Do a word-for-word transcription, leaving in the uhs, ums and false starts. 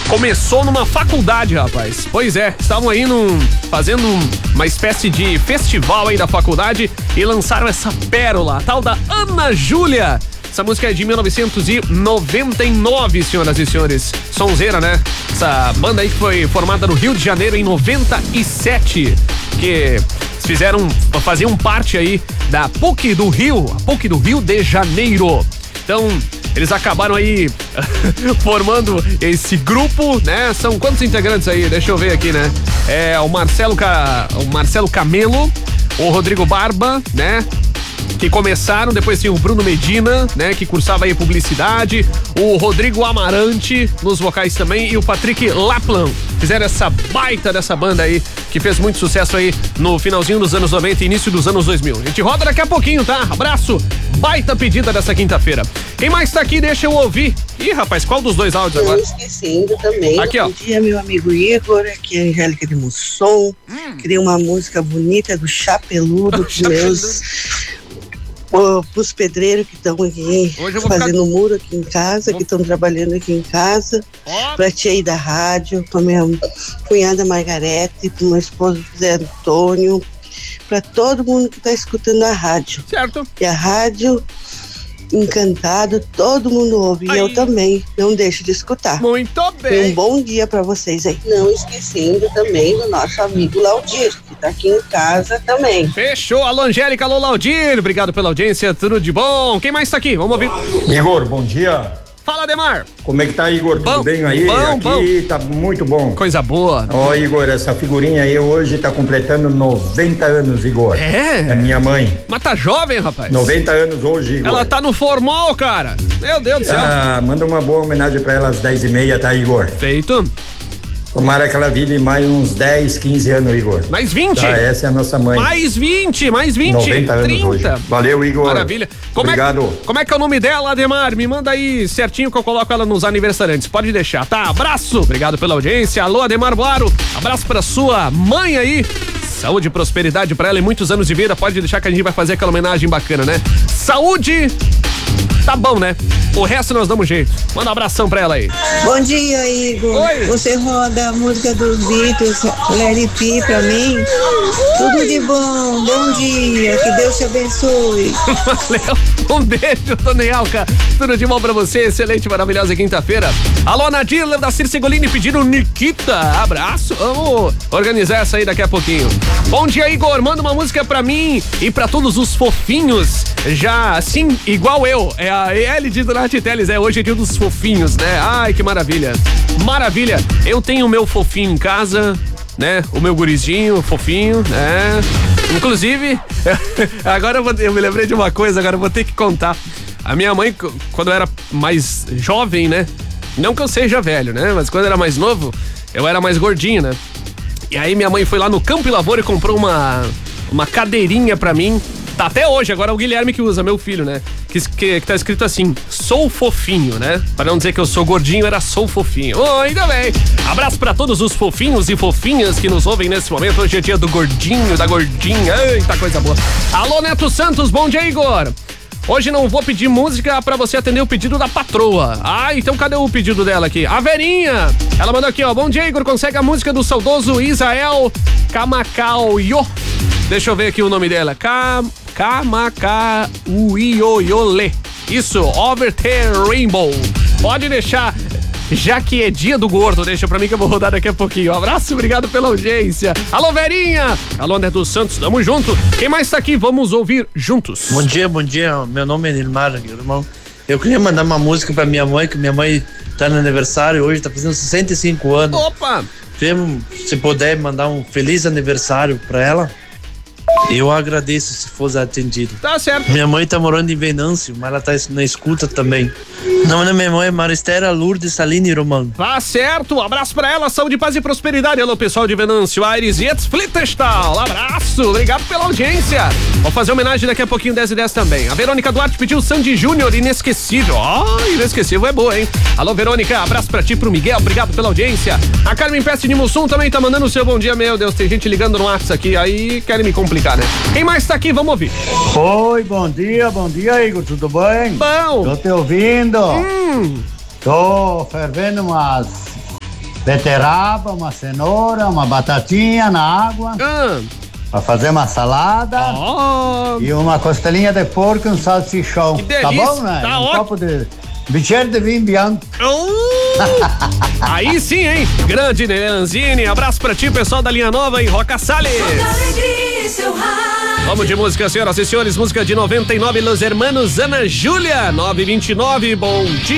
começou numa faculdade, rapaz. Pois é, estavam aí num, fazendo uma espécie de festival aí da faculdade e lançaram essa pérola, a tal da Ana Júlia. Essa música é de mil novecentos e noventa e nove, senhoras e senhores. Sonzeira, né? Essa banda aí que foi formada no Rio de Janeiro em noventa e sete, que fizeram, faziam parte aí da PUC do Rio, a PUC do Rio de Janeiro. Então, eles acabaram aí formando esse grupo, né? São quantos integrantes aí? Deixa eu ver aqui, né? É o Marcelo, Ca... o Marcelo Camelo, o Rodrigo Barba, né? Que começaram, depois tem o Bruno Medina, né, que cursava aí publicidade, o Rodrigo Amarante nos vocais também e o Patrick Laplan. Fizeram essa baita dessa banda aí, que fez muito sucesso aí no finalzinho dos anos noventa e início dos anos dois mil. A gente roda daqui a pouquinho, tá? Abraço, baita pedida dessa quinta-feira. Quem mais tá aqui, deixa eu ouvir. Ih, rapaz, qual dos dois áudios agora? Não esquecendo também. Aqui, ó. Bom dia, meu amigo Igor, aqui é a Angélica de Mussum. Hum. Queria uma música bonita do Chapeludo, dos meus... Oh, pros pedreiros que estão aqui fazendo ficar... muro aqui em casa, vou... que estão trabalhando aqui em casa, oh. Pra tia aí da rádio, pra minha cunhada Margarete, pro meu esposo José Antônio, pra todo mundo que tá escutando a rádio. Certo. E a rádio Encantado, todo mundo ouve, aí. E eu também, não deixo de escutar. Muito bem. E um bom dia pra vocês aí. Não esquecendo também do nosso amigo Laudir, que tá aqui em casa também. Fechou, alô Angélica, alô Laudir, obrigado pela audiência, tudo de bom. Quem mais tá aqui? Vamos ouvir. Igor, bom dia. Fala, Ademar. Como é que tá, Igor? Bom, tudo bem aí? Bom, aqui bom. Tá muito bom. Coisa boa. Ó, oh, Igor, essa figurinha aí hoje tá completando noventa anos, Igor. É? É minha mãe. Mas tá jovem, rapaz. noventa anos hoje, Igor. Ela tá no formal, cara. Meu Deus do céu. Ah, manda uma boa homenagem pra ela às dez e meia, tá, Igor? Feito. Tomara que ela vive mais uns dez, quinze anos, Igor. Mais vinte? Tá, essa é a nossa mãe. Mais vinte, mais vinte. noventa anos trinta. Hoje. Valeu, Igor. Maravilha. Como Obrigado. É, como é que é o nome dela, Ademar? Me manda aí certinho que eu coloco ela nos aniversariantes. Pode deixar, tá? Abraço. Obrigado pela audiência. Alô, Ademar Boaro. Abraço pra sua mãe aí. Saúde e prosperidade pra ela e muitos anos de vida. Pode deixar que a gente vai fazer aquela homenagem bacana, né? Saúde. Tá bom, né? O resto nós damos jeito. Manda um abração pra ela aí. Bom dia, Igor. Oi. Você roda a música dos Beatles, Let It Be pra mim. Tudo de bom. Bom dia. Que Deus te abençoe. Valeu. Um beijo, Donielka. Tudo de bom pra você. Excelente, maravilhosa quinta-feira. Alô, Nadir, da Circe Golini pedindo Nikita. Abraço. Vamos organizar essa aí daqui a pouquinho. Bom dia, Igor. Manda uma música pra mim e pra todos os fofinhos. Já assim, igual eu. É a L de Donati Teles. É, hoje é dia dos fofinhos, né? Ai, que maravilha. Maravilha. Eu tenho o meu fofinho em casa, né? O meu gurizinho, fofinho, né? Inclusive, agora eu, vou, eu me lembrei de uma coisa, agora eu vou ter que contar. A minha mãe, quando eu era mais jovem, né? Não que eu seja velho, né? Mas quando eu era mais novo, eu era mais gordinho, né? E aí minha mãe foi lá no Campo e Lavoura e comprou uma, uma cadeirinha pra mim. Tá até hoje, agora é o Guilherme que usa, meu filho, né? Que, que, que tá escrito assim, sou fofinho, né? Pra não dizer que eu sou gordinho, era sou fofinho. Oh, ainda bem. Abraço pra todos os fofinhos e fofinhas que nos ouvem nesse momento. Hoje é dia do gordinho, da gordinha. Eita, coisa boa. Alô, Neto Santos, bom dia, Igor. Hoje não vou pedir música pra você atender o pedido da patroa. Ah, então cadê o pedido dela aqui? A Verinha. Ela mandou aqui, ó. Bom dia, Igor. Consegue a música do saudoso Israel Kamakaoyo. Deixa eu ver aqui o nome dela. Kam... Kamakaoiole. Isso, Over the Rainbow. Pode deixar, já que é dia do gordo, deixa pra mim que eu vou rodar daqui a pouquinho. Um abraço, obrigado pela audiência. Alô, Verinha. Alô, André dos Santos, tamo junto. Quem mais tá aqui? Vamos ouvir juntos. Bom dia, bom dia. Meu nome é Nilmar, irmão. Eu queria mandar uma música pra minha mãe, que minha mãe tá no aniversário hoje, tá fazendo sessenta e cinco anos. Opa! Se puder mandar um feliz aniversário pra ela, eu agradeço se fosse atendido. Tá certo. Minha mãe tá morando em Venâncio, mas ela tá na escuta também. O nome da minha mãe é Maristela Lourdes Saline Romano. Tá certo, um abraço pra ela, saúde, paz e prosperidade. Alô, pessoal de Venâncio, Aires e Etzflitestal. Um abraço, obrigado pela audiência. Vou fazer homenagem daqui a pouquinho, dez e dez também. A Verônica Duarte pediu Sandy Júnior, Inesquecível. Ó, oh, inesquecível é boa, hein? Alô, Verônica, abraço pra ti, pro Miguel, obrigado pela audiência. A Carmen Peste de Mussum também tá mandando o seu bom dia. Meu Deus, tem gente ligando no WhatsApp aqui, aí querem me complicar, né? Quem mais tá aqui? Vamos ouvir. Oi, bom dia, bom dia, Igor, tudo bem? Bom. Tô te ouvindo. Hum. Tô fervendo umas beterraba, uma cenoura, uma batatinha na água. Ah. Pra fazer uma salada. Oh. E uma costelinha de porco e um salsichão. Que delícia. Tá bom, né? Tá um ótimo. copo de bicheiro de vinho bianco. Uh. Aí sim, hein? Grande Neanzini. Abraço pra ti, pessoal da Linha Nova em Roca Salles. Vamos de música, senhoras e senhores. Música de noventa e nove, Los Hermanos Ana Júlia. nove e vinte e nove, bom dia.